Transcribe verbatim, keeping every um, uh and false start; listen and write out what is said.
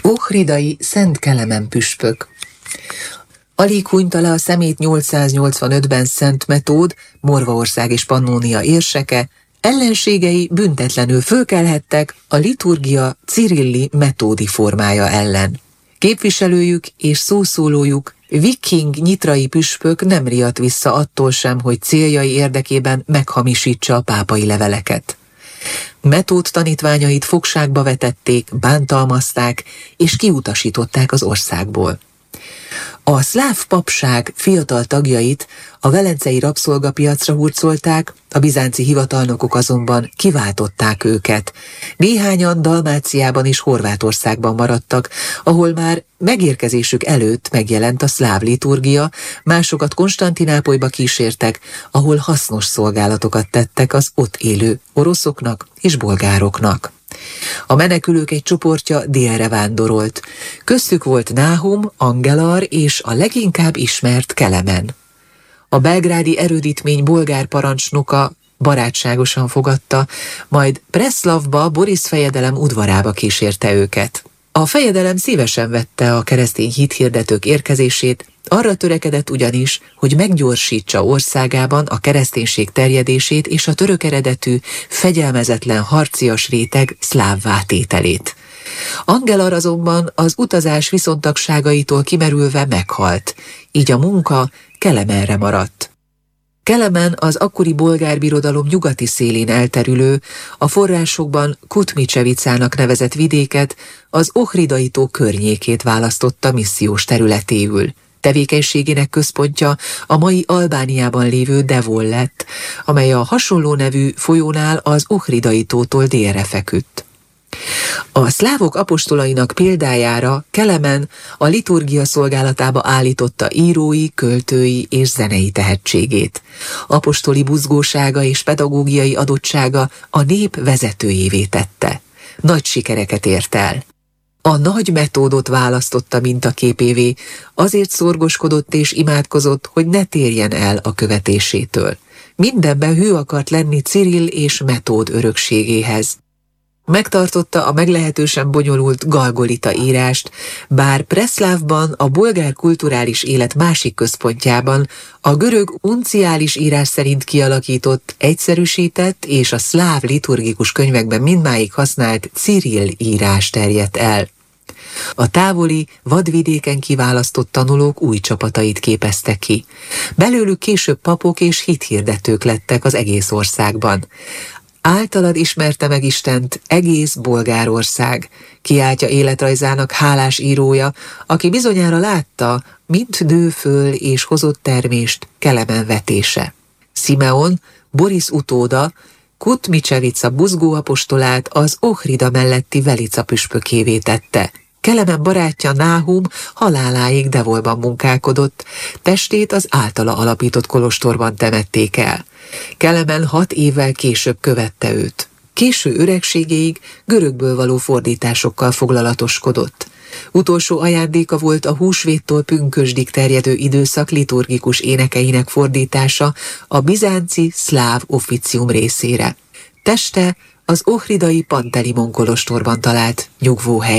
Ohridai Szent Kelemen püspök. Alig hunyta le a szemét nyolcszáznyolcvanötben Szent Metód, Morvaország és Pannónia érseke, ellenségei büntetlenül fölkelhettek a liturgia cirilli-metódi formája ellen. Képviselőjük és szószólójuk, Viking nyitrai püspök nem riadt vissza attól sem, hogy céljai érdekében meghamisítsa a pápai leveleket. Metód tanítványait fogságba vetették, bántalmazták és kiutasították az országból. A szláv papság fiatal tagjait a velencei rabszolgapiacra hurcolták, a bizánci hivatalnokok azonban kiváltották őket. Néhányan Dalmáciában és Horvátországban maradtak, ahol már megérkezésük előtt megjelent a szláv liturgia, másokat Konstantinápolyba kísértek, ahol hasznos szolgálatokat tettek az ott élő oroszoknak és bolgároknak. A menekülők egy csoportja délre vándorolt. Köztük volt Náhum, Angelar és a leginkább ismert Kelemen. A belgrádi erődítmény bolgár parancsnoka barátságosan fogadta, majd Preszlavba Borisz fejedelem udvarába kísérte őket. A fejedelem szívesen vette a keresztény hithirdetők érkezését, arra törekedett ugyanis, hogy meggyorsítsa országában a kereszténység terjedését és a török eredetű, fegyelmezetlen harcias réteg szlávvá tételét. Angelar azonban az utazás viszontagságaitól kimerülve meghalt, így a munka Kelemenre maradt. Kelemen az akkori bolgár birodalom nyugati szélén elterülő, a forrásokban Kutmicsevicának nevezett vidéket, az Ohridai tó környékét választotta missziós területéül. Tevékenységének központja a mai Albániában lévő Devol lett, amely a hasonló nevű folyónál az Ohridai tótól délre feküdt. A szlávok apostolainak példájára Kelemen a liturgia szolgálatába állította írói, költői és zenei tehetségét. Apostoli buzgósága és pedagógiai adottsága a nép vezetőjévé tette. Nagy sikereket ért el. A nagy Metódot választotta mintaképévé, azért szorgoskodott és imádkozott, hogy ne térjen el a követésétől. Mindenben hű akart lenni Cirill és Metód örökségéhez. Megtartotta a meglehetősen bonyolult galgolita írást, bár Preszlávban, a bolgár kulturális élet másik központjában a görög unciális írás szerint kialakított, egyszerűsített és a szláv liturgikus könyvekben mindmáig használt Cirill írás terjedt el. A távoli, vadvidéken kiválasztott tanulók új csapatait képeztek ki. Belőlük később papok és hithirdetők lettek az egész országban. Általad ismerte meg Istent egész Bolgárország, kiáltja életrajzának hálás írója, aki bizonyára látta, mint nő föl és hozott termést Kelemen vetése. Simeon, Borisz utóda, Kutmicsevica buzgóapostolát az Ohrida melletti Velica püspökévé tette. Kelemen barátja Náhum haláláig Devolban munkálkodott, testét az általa alapított kolostorban temették el. Kelemen hat évvel később követte őt. Késő öregségéig görögből való fordításokkal foglalatoskodott. Utolsó ajándéka volt a húsvéttól pünkösdig terjedő időszak liturgikus énekeinek fordítása a bizánci szláv officium részére. Teste az ohridai Pantelimon kolostorban talált nyugvóhely.